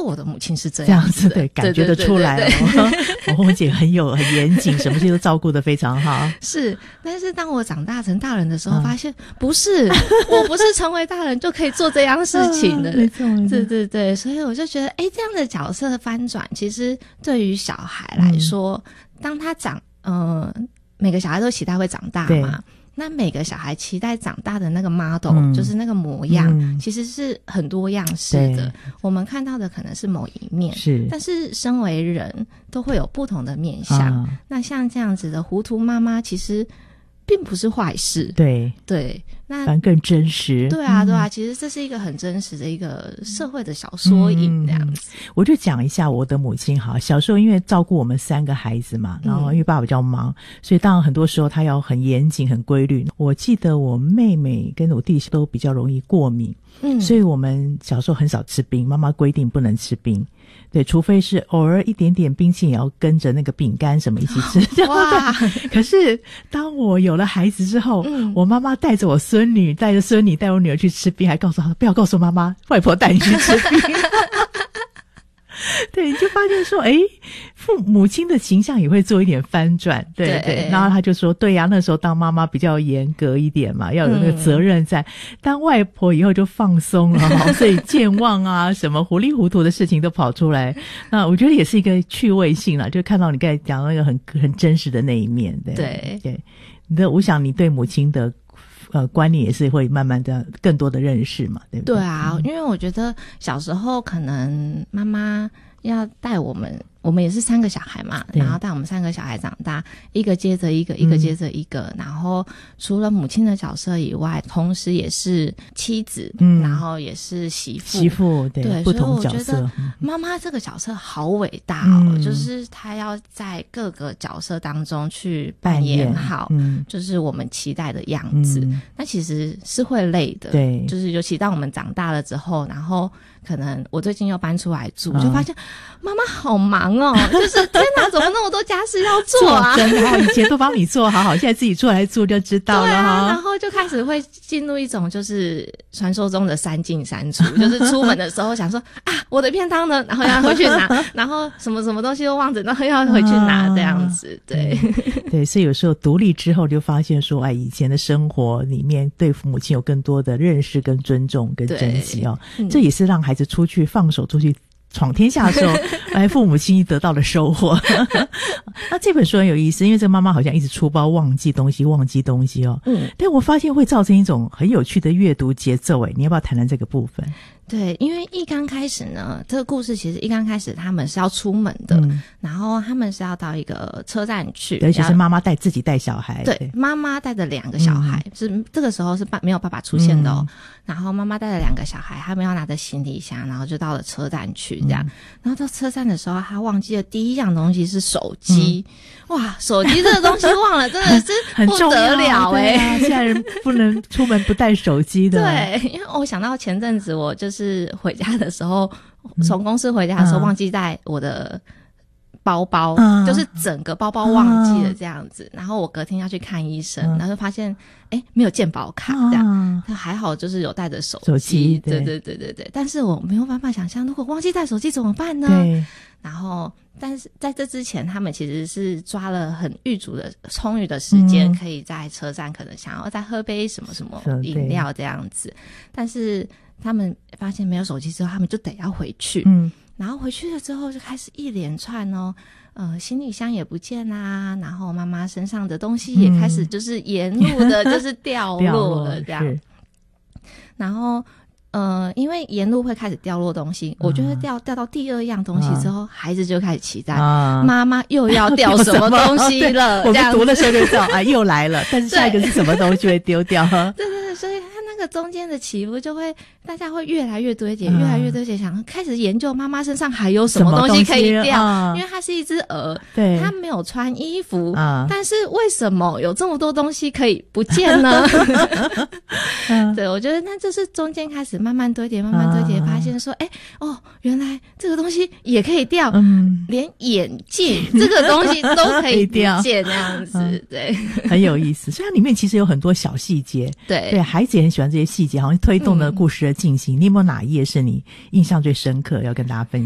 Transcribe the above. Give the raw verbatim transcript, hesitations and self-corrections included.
我的母亲是这这样子， 样子的， 对，感觉得出来哦。我红姐很有很严谨，什么事都照顾得非常好。 是，但是当我长大成大人的时候，发现、嗯、不是，我不是成为大人就可以做这样事情的。 没错， 对对对，所以我就觉得，哎，这样的角色翻转，其实对于小孩来说，嗯、当他长，呃，每个小孩都期待会长大嘛。那每个小孩期待长大的那个 model、嗯、就是那个模样、嗯、其实是很多样式的，我们看到的可能是某一面，是，但是身为人都会有不同的面向、啊、那像这样子的糊涂妈妈其实并不是坏事， 对对，那反正更真实， 对啊对啊、嗯、其实这是一个很真实的一个社会的小缩影这样子、 嗯、我就讲一下我的母亲好，小时候因为照顾我们三个孩子嘛，然后因为爸爸比较忙、嗯、所以当然很多时候他要很严谨很规律，我记得我妹妹跟我弟都比较容易过敏，嗯，所以我们小时候很少吃冰，妈妈规定不能吃冰，对，除非是偶尔一点点冰淇淋也要跟着那个饼干什么一起吃。哇！可是当我有了孩子之后、嗯、我妈妈带着我孙女带着孙女带我女儿去吃冰，还告诉她不要告诉妈妈，外婆带你去吃冰。对，你就发现说，诶，父母亲的形象也会做一点翻转，对 对, 对。然后他就说，对呀、啊，那时候当妈妈比较严格一点嘛，要有那个责任在。嗯、当外婆以后就放松了，所以健忘啊，什么糊里糊涂的事情都跑出来。那我觉得也是一个趣味性啦，就看到你刚才讲那个很很真实的那一面，对对对。你的，我想你对母亲的。呃，观念也是会慢慢的更多的认识嘛，对不对？ 对啊，嗯、因为我觉得小时候可能妈妈要带我们，我们也是三个小孩嘛，然后带我们三个小孩长大，一个接着一个，一个接着一个、嗯、然后除了母亲的角色以外，同时也是妻子，嗯，然后也是媳妇， 媳妇 对, 对，不同角色。 所以我觉得妈妈这个角色好伟大哦、嗯，就是她要在各个角色当中去扮演好，嗯，就是我们期待的样子。嗯、那其实是会累的，对，就是尤其当我们长大了之后，然后可能我最近又搬出来住，嗯、就发现妈妈好忙哦，就是天哪，怎么那么多家事要做啊？ 真的、哦，以前都帮你做好好，现在自己做来做就知道了哈、 啊。然后就开始会进入一种就是传说中的三进三出，就是出门的时候想说啊，我的便当呢，然后要回去拿，然后什么什么东西都忘着，然后要回去拿、啊、这样子，对对，所以有时候独立之后就发现说，哎，以前的生活里面对父母亲有更多的认识、跟尊重、跟珍惜哦，嗯、这也是让孩子出去放手出去。闯天下的时候，哎，父母亲得到了收获。那这本书很有意思，因为这个妈妈好像一直出包忘记东西，忘记东西哦。嗯，但我发现会造成一种很有趣的阅读节奏。哎，你要不要谈谈这个部分？ 对，因为一刚开始呢，这个故事其实一刚开始他们是要出门的，嗯、然后他们是要到一个车站去， 而且是妈妈带自己带小孩， 对，妈妈带着两个小孩，嗯、是这个时候是爸没有爸爸出现的哦。嗯、然后妈妈带着两个小孩，他们要拿着行李箱，然后就到了车站去这样。嗯、然后到车站的时候，他忘记了第一样东西是手机。嗯、哇，手机这个东西忘了，真的是不得了哎、欸！ 啊、现在人不能出门不带手机的。 对，因为我想到前阵子我就是。是回家的时候，从公司回家的时候忘记带我的包包，嗯、就是整个包包忘记了这样子。嗯、然后我隔天要去看医生，嗯、然后就发现哎没有健保卡这样，嗯、还好就是有带着手机。手机对对对对对，但是我没有办法想象，如果忘记带手机怎么办呢？对。然后，但是在这之前，他们其实是抓了很预足的充裕的时间，嗯、可以在车站可能想要再喝杯什么什么饮料这样子，但是。他们发现没有手机之后，他们就得要回去。嗯，然后回去了之后就开始一连串哦，呃，行李箱也不见啊，然后妈妈身上的东西也开始就是沿路的就是掉落了这样。嗯、然后呃，因为沿路会开始掉落东西，嗯、我觉得掉掉到第二样东西之后，嗯、孩子就开始期待妈妈、嗯、又要掉什么东西了。 我们读的时候就知道啊，又来了，但是下一个是什么东西就会丢掉。 对对对，所以。那个中间的起伏就会，大家会越来越堆叠，嗯、越来越堆叠，想开始研究妈妈身上还有什么东西可以掉，嗯、因为它是一只鹅，对，它没有穿衣服，嗯、但是为什么有这么多东西可以不见呢？嗯、对，我觉得那就是中间开始慢慢堆叠，慢慢堆叠，嗯、发现说，哎，哦，原来这个东西也可以掉，嗯、连眼镜这个东西都可以掉，这样子，嗯、对， 很有意思。虽然里面其实有很多小细节，对，对，孩子也很喜欢这些细节，好像推动了故事的进行。嗯、你有没有哪一页是你印象最深刻，要跟大家分享？